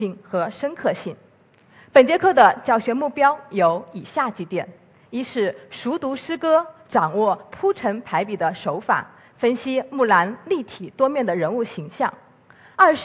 性和深刻性。本节课的教学目标有以下几点：一是熟读诗歌，掌握铺陈排比的手法，分析木兰立体多面的人物形象；二是